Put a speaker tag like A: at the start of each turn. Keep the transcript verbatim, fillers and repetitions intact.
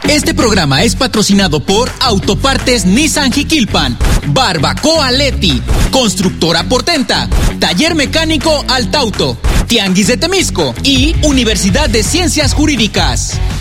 A: Este programa es patrocinado por Autopartes Nissan Jiquilpan, Barbacoa Leti, Constructora Portenta, Taller Mecánico Altauto, Tianguis de Temisco y Universidad de Ciencias Jurídicas.